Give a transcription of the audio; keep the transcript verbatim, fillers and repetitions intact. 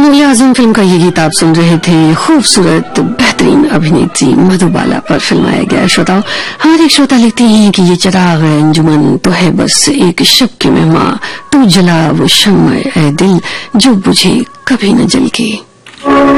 मुगल आजम film का ये गीत आप सुन रहे थे। खूबसूरत बेहतरीन अभिनेत्री मधुबाला पर फिल्माया गया। श्रोताओं, हमारे श्रोता लिखते हैं कि ये चिराग अंजुमन तो है बस एक शब की मेहमा, तू जला वो शम्म ए दिल जो बुझे कभी न जल के।